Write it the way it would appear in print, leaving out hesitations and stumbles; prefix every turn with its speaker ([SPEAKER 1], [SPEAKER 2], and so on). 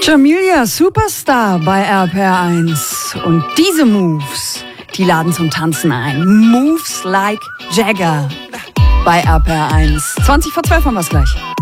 [SPEAKER 1] Jamelia Superstar bei RPR1. Und diese Moves, die laden zum Tanzen ein. Moves like Jagger bei RPR1. 20 vor 12 haben wir's gleich.